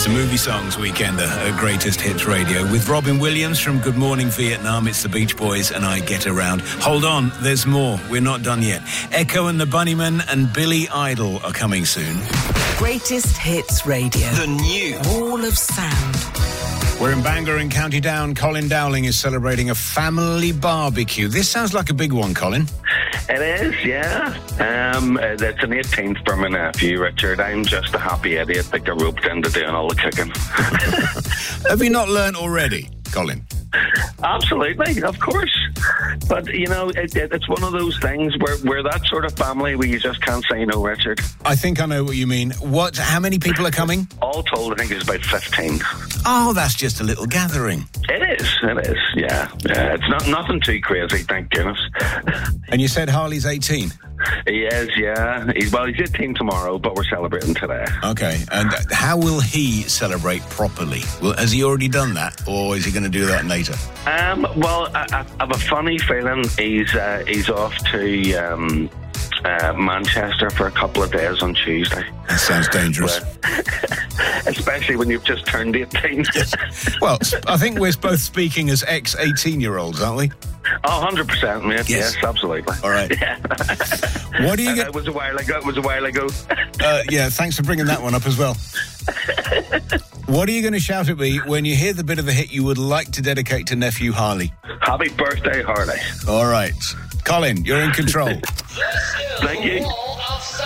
It's a movie songs weekender at Greatest Hits Radio with Robin Williams from Good Morning Vietnam. It's the Beach Boys and I Get Around. Hold on, there's more. We're not done yet. Echo and the Bunnymen and Billy Idol are coming soon. Greatest Hits Radio. The new Wall of Sound. We're in Bangor in County Down. Colin Dowling is celebrating a family barbecue. This sounds like a big one, Colin. It is, yeah. It's an 18th for my nephew, Richard. I'm just a happy idiot that got roped into doing all the cooking. Have you not learnt already, Colin? Absolutely, of course. But, you know, it's one of those things where we're that sort of family where you just can't say no, Richard. I think I know what you mean. How many people are coming? All told, I think it's about 15. Oh, that's just a little gathering. It is, yeah. It's nothing too crazy, thank goodness. And you said Harley's 18? He is, yeah. He's 18 tomorrow, but we're celebrating today. Okay, and how will he celebrate properly? Has he already done that, or is he going to do that later? Well, I have a funny feeling he's off to Manchester for a couple of days on Tuesday. That sounds dangerous. Especially when you've just turned 18. Well, I think we're both speaking as ex-18-year-olds, aren't we? Oh, 100%, mate. Yes, absolutely. All right. Yeah. What do you get? It was a while ago. Yeah, thanks for bringing that one up as well. What are you going to shout at me when you hear the bit of a hit you would like to dedicate to nephew Harley? Happy birthday, Harley. All right. Colin, you're in control. Thank you.